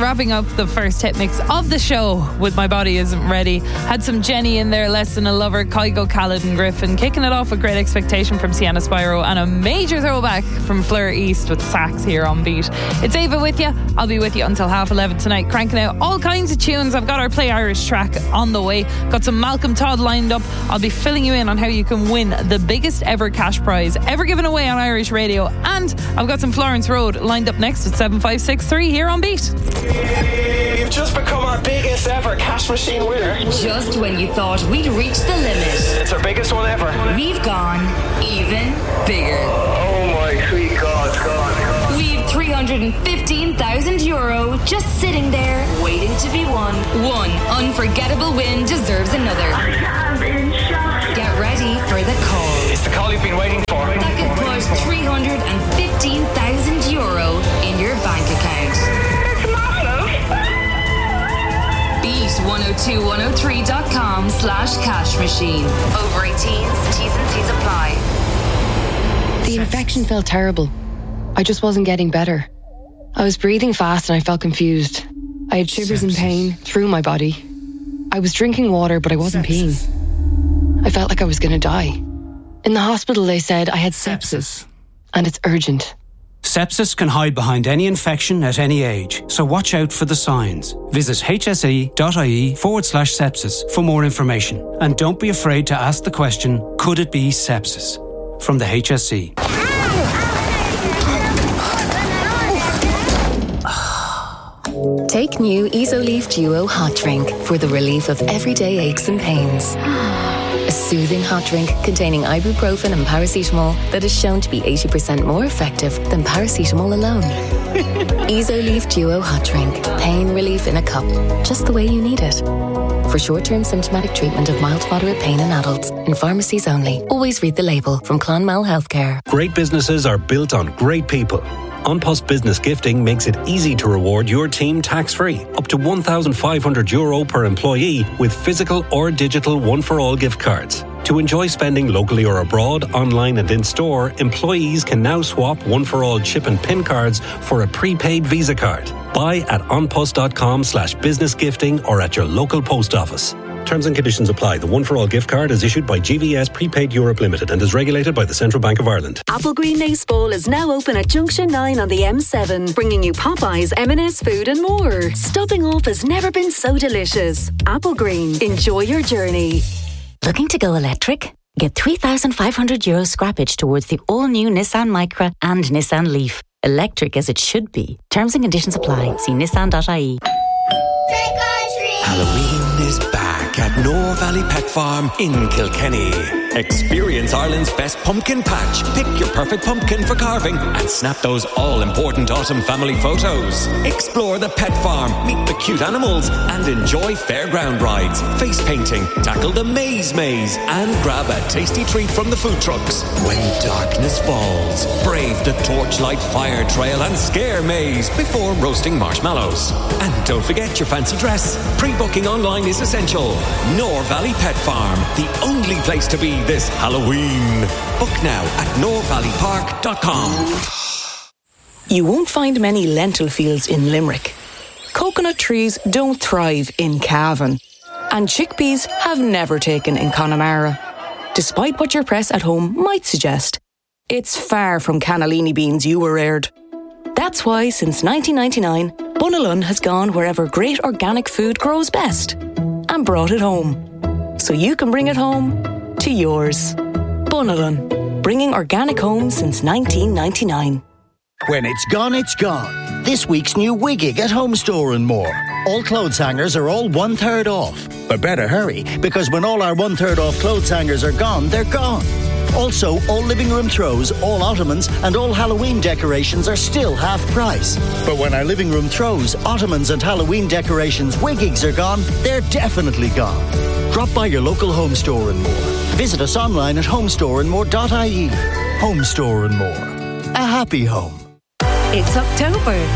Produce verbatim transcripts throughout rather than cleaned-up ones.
wrapping up the first hit mix of the show with My Body Isn't Ready. Had some Jenny in there, Less Than a Lover, Kygo, Khaled and Griffin. Kicking it off with Great Expectation from Sienna Spyro and a major throwback from Fleur East with Sax here on Beat. It's Ava with you. I'll be with you until half eleven tonight, cranking out all kinds of tunes. I've got our Play Irish track on the way. Got some Malcolm Todd lined up. I'll be filling you in on how you can win the biggest ever cash prize ever given away on Irish radio. And I've got some Florence Road lined up next at seven five six three here on Beat. You've just become our biggest ever cash machine winner. Just when you thought we'd reached the limit, It's our biggest one ever. we've gone even bigger. Oh my sweet God, God, God. We've three hundred fifteen thousand euro just sitting there waiting to be won. One unforgettable win deserves another. I'm in shock. Get ready for the call. It's the call you've been waiting for. That could put three hundred fifteen thousand euro in your bank account. It's massive. Beat one oh two one oh three dot com slash cash machine. Over eighteens, T's and C's apply. The infection felt terrible. I just wasn't getting better. I was breathing fast and I felt confused. I had shivers and pain through my body. I was drinking water, but I wasn't peeing. I felt like I was going to die. In the hospital, they said I had sepsis, and it's urgent. Sepsis can hide behind any infection at any age, so watch out for the signs. Visit hse.ie forward slash sepsis for more information. And don't be afraid to ask the question, could it be sepsis? From the H S E. Take new Isoleaf Duo Hot Drink for the relief of everyday aches and pains. A soothing hot drink containing ibuprofen and paracetamol that is shown to be eighty percent more effective than paracetamol alone. Isoleaf Duo Hot Drink. Pain relief in a cup, just the way you need it. For short-term symptomatic treatment of mild to moderate pain in adults, in pharmacies only. Always read the label from Clonmel Healthcare. Great businesses are built on great people. An Post Business Gifting makes it easy to reward your team tax-free. Up to one thousand five hundred euro per employee with physical or digital one-for-all gift cards. To enjoy spending locally or abroad, online and in-store, employees can now swap one-for-all chip and PIN cards for a prepaid Visa card. Buy at onpost.com slash business gifting or at your local post office. Terms and conditions apply. The one-for-all gift card is issued by G V S Prepaid Europe Limited and is regulated by the Central Bank of Ireland. Applegreen Ace Bowl is now open at Junction nine on the M seven, bringing you Popeyes, M and S food and more. Stopping off has never been so delicious. Applegreen. Enjoy your journey. Looking to go electric? Get three thousand five hundred euro scrappage towards the all-new Nissan Micra and Nissan Leaf. Electric as it should be. Terms and conditions apply. See nissan dot I E. Halloween is back at Nore Valley Pet Farm in Kilkenny. Experience Ireland's best pumpkin patch. Pick your perfect pumpkin for carving and snap those all-important autumn family photos. Explore the pet farm, meet the cute animals and enjoy fairground rides, face painting, tackle the maze maze and grab a tasty treat from the food trucks. When darkness falls, brave the torchlight fire trail and scare maze before roasting marshmallows. And don't forget your fancy dress. Pre-booking online is essential. Nore Valley Pet Farm, the only place to be this Halloween. Book now at nore valley park dot com. You won't find many lentil fields in Limerick. Coconut trees don't thrive in Cavan. And chickpeas have never taken in Connemara. Despite what your press at home might suggest, it's far from cannellini beans you were reared. That's why since nineteen ninety-nine, Bunalun has gone wherever great organic food grows best and brought it home. So you can bring it home to yours. Bunalun, bringing organic home since nineteen ninety-nine. When it's gone, it's gone. This week's new Wiggig at Home Store and More. All clothes hangers are all one third off. But better hurry, because when all our one third off clothes hangers are gone, they're gone. Also, all living room throws, all ottomans and all Halloween decorations are still half price. But when our living room throws, ottomans and Halloween decorations Wiggigs are gone, they're definitely gone. Drop by your local Home Store and More. Visit us online at homestore and more dot I E. Home Store and More. A happy home. It's October and you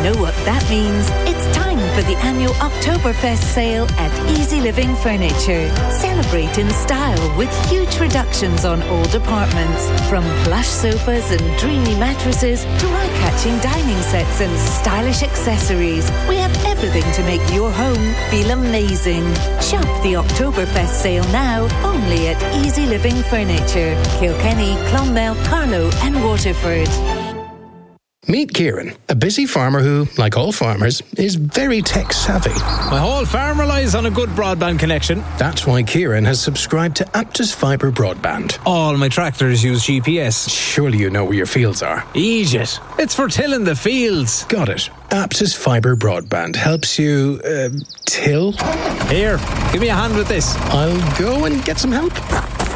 know what that means. It's time for the annual Oktoberfest sale at Easy Living Furniture. Celebrate in style with huge reductions on all departments. From plush sofas and dreamy mattresses to eye-catching dining sets and stylish accessories. We have everything to make your home feel amazing. Shop the Oktoberfest sale now only at Easy Living Furniture. Kilkenny, Clonmel, Carlow and Waterford. Meet Kieran, a busy farmer who, like all farmers, is very tech-savvy. My whole farm relies on a good broadband connection. That's why Kieran has subscribed to Aptus Fibre Broadband. All my tractors use G P S. Surely you know where your fields are. Egypt. It's for tilling the fields. Got it. Aptus Fibre Broadband helps you, uh, till? Here, give me a hand with this. I'll go and get some help.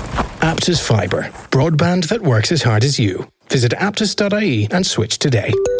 Aptus Fibre. Broadband that works as hard as you. Visit aptus dot I E and switch today.